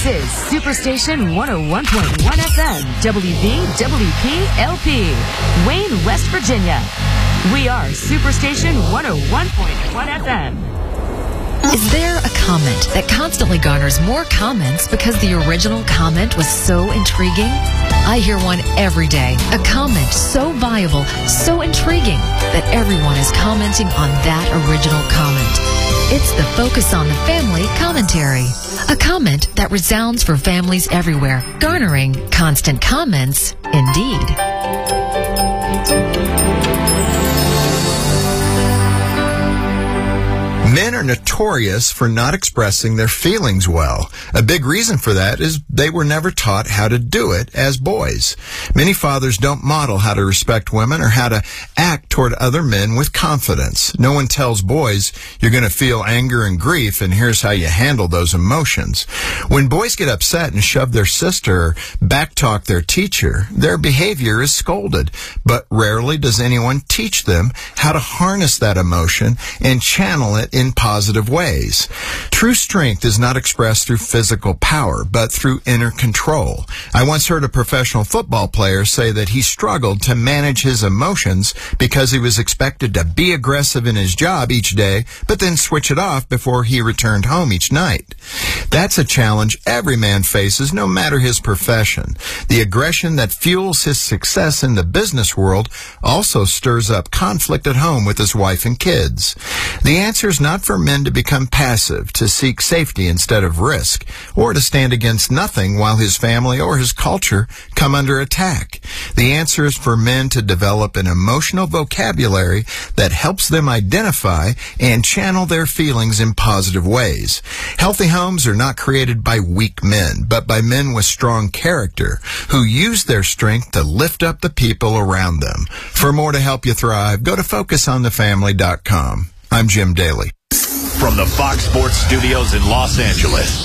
is Superstation 101.1 FM, WVWP-LP, Wayne, West Virginia. We are Superstation 101.1 FM. Is there a comment that constantly garners more comments because the original comment was so intriguing? I hear one every day. A comment so viable, so intriguing, that everyone is commenting on that original comment. It's the Focus on the Family commentary. A comment that resounds for families everywhere, garnering constant comments indeed. Men are notorious for not expressing their feelings well. A big reason for that is they were never taught how to do it as boys. Many fathers don't model how to respect women or how to act toward other men with confidence. No one tells boys, you're going to feel anger and grief, and here's how you handle those emotions. When boys get upset and shove their sister or backtalk their teacher, their behavior is scolded. But rarely does anyone teach them how to harness that emotion and channel it in positive ways. True strength is not expressed through physical power, but through inner control. I once heard a professional football player say that he struggled to manage his emotions because he was expected to be aggressive in his job each day, but then switch it off before he returned home each night. That's a challenge every man faces, no matter his profession. The aggression that fuels his success in the business world also stirs up conflict at home with his wife and kids. The answer is not for men to become passive, to seek safety instead of risk, or to stand against nothing while his family or his culture come under attack. The answer is for men to develop an emotional vocabulary that helps them identify and channel their feelings in positive ways. Healthy homes are not created by weak men, but by men with strong character who use their strength to lift up the people around them. For more to help you thrive, go to FocusOnTheFamily.com. I'm Jim Daly. From the Fox Sports Studios in Los Angeles,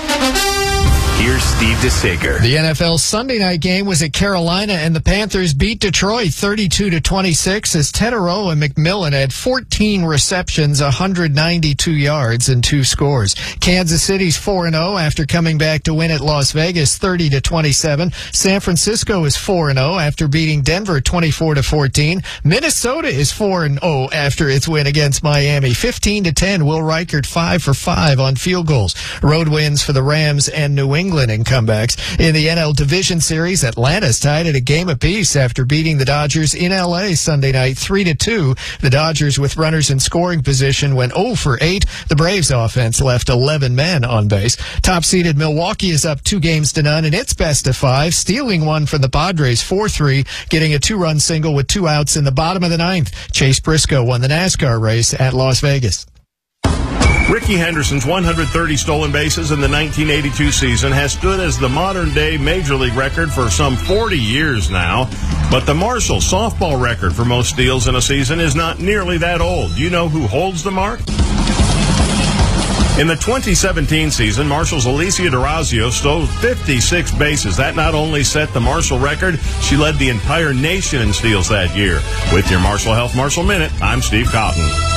here's Steve DeSager. The NFL Sunday night game was at Carolina, and the Panthers beat Detroit 32-26 as Teterow and McMillan had 14 receptions, 192 yards, and 2 scores. Kansas City's 4-0 after coming back to win at Las Vegas 30-27. San Francisco is 4-0 after beating Denver 24-14. Minnesota is 4-0 after its win against Miami 15-10. Will Reichert 5 for 5 on field goals. Road wins for the Rams and New England in comebacks. In the NL Division Series, Atlanta's tied at a game apiece after beating the Dodgers in L.A. Sunday night 3-2. The Dodgers, with runners in scoring position, went 0 for 8. The Braves offense left 11 men on base. Top-seeded Milwaukee is up 2-0 in its best of 5, stealing one from the Padres 4-3, getting a 2-run single with 2 outs in the bottom of the 9th. Chase Briscoe won the NASCAR race at Las Vegas. Rickey Henderson's 130 stolen bases in the 1982 season has stood as the modern-day Major League record for some 40 years now. But the Marshall softball record for most steals in a season is not nearly that old. Do you know who holds the mark? In the 2017 season, Marshall's Alicia D'Orazio stole 56 bases. That not only set the Marshall record, she led the entire nation in steals that year. With your Marshall Health Marshall Minute, I'm Steve Cotton.